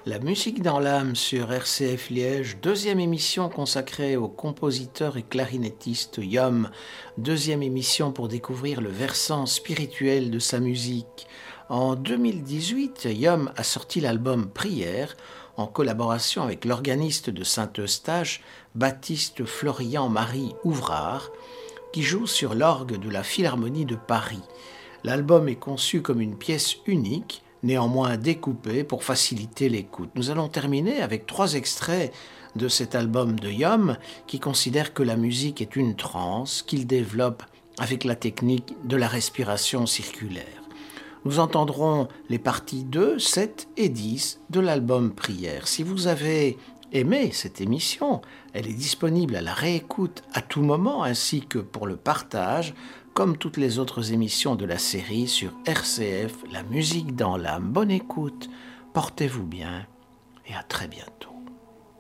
La musique dans l'âme sur RCF Liège, deuxième émission consacrée au compositeur et clarinettiste Yom, deuxième émission pour découvrir le versant spirituel de sa musique. En 2018, Yom a sorti l'album Prière en collaboration avec l'organiste de Saint-Eustache, Baptiste Florian-Marie Ouvrard, qui joue sur l'orgue de la Philharmonie de Paris. L'album est conçu comme une pièce unique, néanmoins découpée pour faciliter l'écoute. Nous allons terminer avec 3 extraits de cet album de Yom qui considère que la musique est une transe qu'il développe avec la technique de la respiration circulaire. Nous entendrons les parties 2, 7 et 10 de l'album Prière. Si vous avez aimé cette émission, elle est disponible à la réécoute à tout moment ainsi que pour le partage, comme toutes les autres émissions de la série sur RCF, la musique dans l'âme. Bonne écoute, portez-vous bien et à très bientôt.